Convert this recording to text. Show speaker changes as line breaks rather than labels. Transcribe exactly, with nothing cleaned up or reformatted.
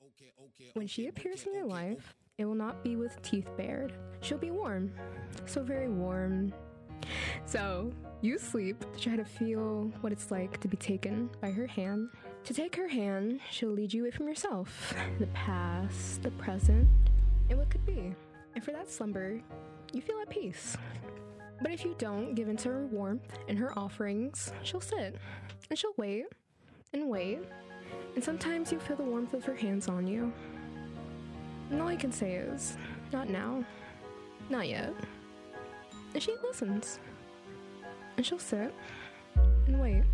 When she appears in your life, it will not be with teeth bared. She'll be warm, so very warm. So, you sleep to try to feel what it's like to be taken by her hand. To take her hand, she'll lead you away from yourself, the past, the present, and what could be. And for that slumber, you feel at peace. But if you don't give in to her warmth and her offerings, she'll sit, and she'll wait, and wait, and sometimes you feel the warmth of her hands on you. And all you can say is, not now, not yet. And she listens, and she'll sit, and wait,